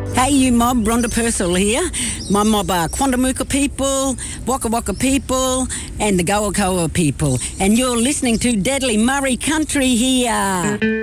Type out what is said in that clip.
Hey, you mob, Rhonda Purcell here. My mob are Quandamooka people, Waka Waka people, and the Goa Koa people. And you're listening to Deadly Murray Country here.